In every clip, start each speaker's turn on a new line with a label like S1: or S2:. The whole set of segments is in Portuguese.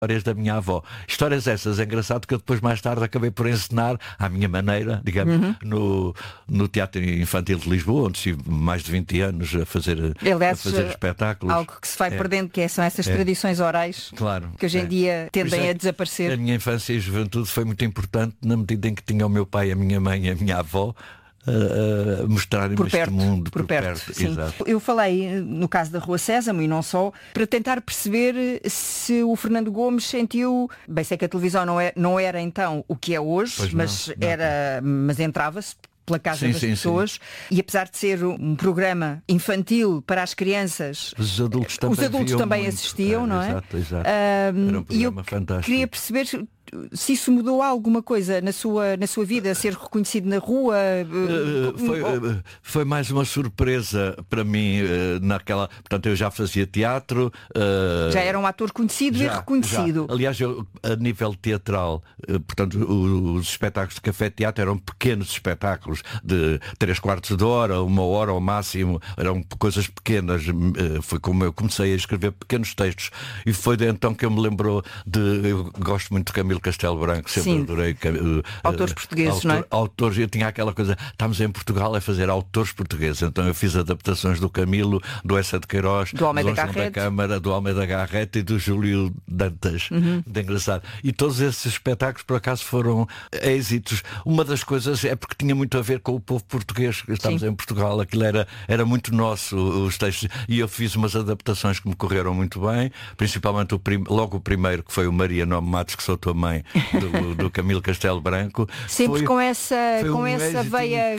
S1: histórias da minha avó. Histórias essas, é engraçado que eu depois mais tarde acabei por encenar à minha maneira, digamos, no Teatro Infantil de Lisboa, onde estive mais de 20 anos a fazer espetáculos.
S2: Algo que se vai perdendo, que são essas tradições orais,
S1: claro,
S2: que hoje em dia tendem a desaparecer.
S1: A minha infância e juventude foi muito importante na medida em que tinha o meu pai, a minha mãe e a minha avó a mostrarem este mundo
S2: por perto. Sim.
S1: Exato.
S2: Eu falei no caso da Rua Sésamo e não só, para tentar perceber se o Fernando Gomes sentiu, bem, sei que a televisão não era então o que é hoje, mas entrava-se pela casa das pessoas. E apesar de ser um programa infantil para as crianças,
S1: os adultos também
S2: assistiam, não é?
S1: Exato. Era um programa fantástico.
S2: Queria perceber se isso mudou alguma coisa na sua vida, ser reconhecido na rua.
S1: Foi mais uma surpresa para mim naquela. Portanto, eu já fazia teatro.
S2: Já era um ator conhecido e reconhecido.
S1: Já. Aliás, eu, a nível teatral, portanto, os espetáculos de café-teatro eram pequenos espetáculos de 3/4 de hora, 1 hora ao máximo, eram coisas pequenas. Foi como eu comecei a escrever pequenos textos e foi de então que eu me lembrou eu gosto muito de Camilo Castelo Branco, sempre adorei
S2: autores portugueses, não é?
S1: Autores, eu tinha aquela coisa, estamos em Portugal a fazer autores portugueses, então eu fiz adaptações do Camilo, do Essa de Queiroz,
S2: do Almeida
S1: da Câmara, do Almeida Garrett e do Júlio Dantas. Muito engraçado. E todos esses espetáculos por acaso foram êxitos. Uma das coisas é porque tinha muito a ver com o povo português. Estamos em Portugal, aquilo era muito nosso, os textos, e eu fiz umas adaptações que me correram muito bem, principalmente logo o primeiro, que foi o Maria Nome Matos, que sou tua mãe, do Camilo Castelo Branco.
S2: Sempre com essa veia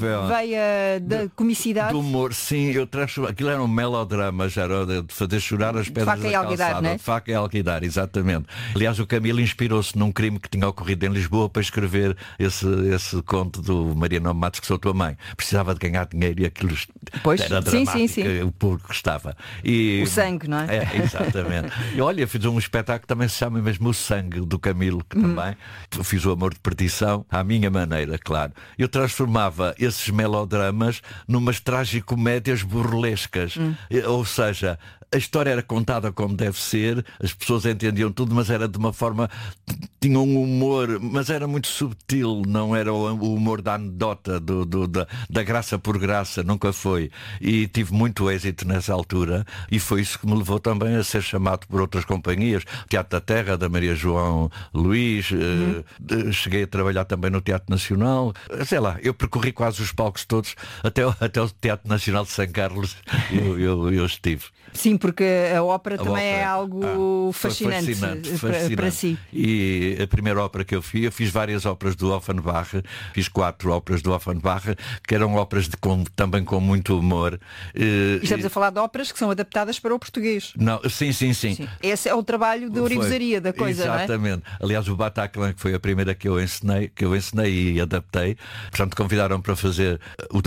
S2: da comicidade.
S1: Do humor, sim, aquilo era um melodrama, já era de fazer chorar as pedras da calçada.
S2: Né?
S1: De faca e alguidar, exatamente. Aliás, o Camilo inspirou-se num crime que tinha ocorrido em Lisboa para escrever esse conto do Maria Nome Matos, que sou tua mãe. Precisava de ganhar dinheiro e aquilo era dramático, sim. O público gostava.
S2: O sangue, não é?
S1: Exatamente. E olha, fiz um espetáculo que também se chama mesmo O Sangue, do Camilo, que também fiz o Amor de Perdição à minha maneira, claro. Eu transformava esses melodramas numas tragicomédias burlescas. Ou seja, a história era contada como deve ser, as pessoas entendiam tudo, mas era de uma forma, tinha um humor, mas era muito subtil, não era o humor da anedota, da graça por graça, nunca foi. E tive muito êxito nessa altura, e foi isso que me levou também a ser chamado por outras companhias, Teatro da Terra, da Maria João Luís, cheguei a trabalhar também no Teatro Nacional, sei lá, eu percorri quase os palcos todos, até o Teatro Nacional de São Carlos, eu estive.
S2: Sim, porque a ópera também é algo fascinante para si.
S1: E a primeira ópera que eu fiz várias óperas do Offenbach, fiz 4 óperas do Offenbach, que eram óperas também com muito humor.
S2: Estamos a falar de óperas que são adaptadas para o português.
S1: Não, sim.
S2: Esse é o trabalho de ourivesaria da coisa,
S1: exatamente. Não é? Aliás, o Bataclan, que foi a primeira que eu ensinei e adaptei, portanto convidaram para fazer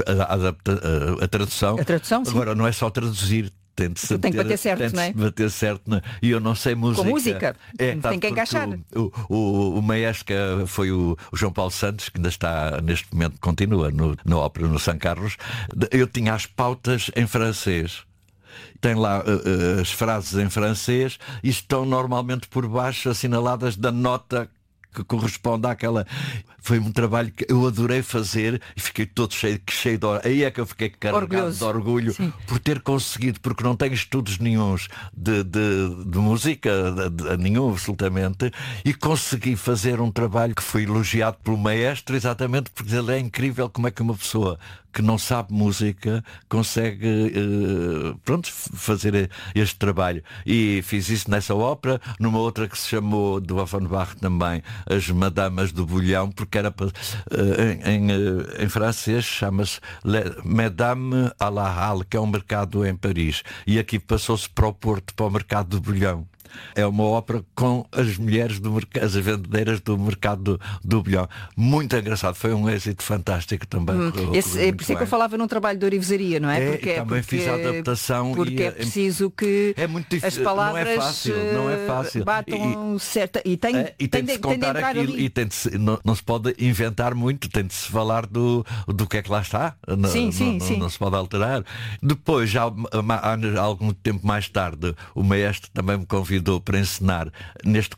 S1: a tradução.
S2: A tradução, sim.
S1: Agora, não é só traduzir, tem que
S2: bater certo, não é?
S1: Bater certo, não é? E eu não sei música.
S2: Com música. Tem que encaixar.
S1: O maestro foi o João Paulo Santos, que ainda está, neste momento, continua na ópera no São Carlos. Eu tinha as pautas em francês. Tem lá as frases em francês e estão normalmente por baixo assinaladas da nota que corresponde àquela. Foi um trabalho que eu adorei fazer e fiquei todo cheio de orgulho. Aí é que eu fiquei carregado de orgulho por ter conseguido, porque não tenho estudos nenhuns de música, nenhum absolutamente, e consegui fazer um trabalho que foi elogiado pelo maestro, exatamente porque ele é incrível como é que uma pessoa que não sabe música consegue fazer este trabalho. E fiz isso nessa ópera, numa outra que se chamou, do Offenbach também, As Madamas do Bolhão, porque era em francês chama-se Mesdames à la Halle, que é um mercado em Paris, e aqui passou-se para o Porto, para o mercado do Bolhão. É uma ópera com as mulheres as vendedeiras do mercado do Bolhão. Muito engraçado, foi um êxito fantástico também.
S2: Por isso é que eu falava num trabalho de ourivesaria, não é?
S1: Também fiz a adaptação.
S2: Porque é preciso que as palavras
S1: não é fácil.
S2: Batam certa. E tem
S1: de se contar aquilo. E não se pode inventar muito, tem de se falar do que é que lá está. Sim. Não se pode alterar. Depois, já há algum tempo mais tarde, o maestro também me convidou convidou para encenar, neste